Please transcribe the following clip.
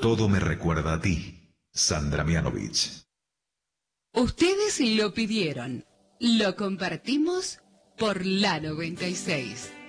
Todo me recuerda a ti, Sandra Mianovich. Ustedes lo pidieron. Lo compartimos por la 96.